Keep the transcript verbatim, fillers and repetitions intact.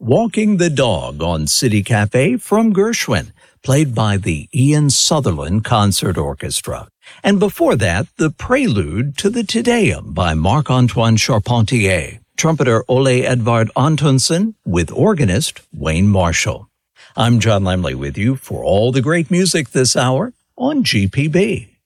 Walking the Dog on City Cafe from Gershwin, played by the Ian Sutherland Concert Orchestra. And before that, the prelude to the Te Deum by Marc-Antoine Charpentier, trumpeter Ole Edvard Antonsen with organist Wayne Marshall. I'm John Lemley with you for all the great music this hour on G P B.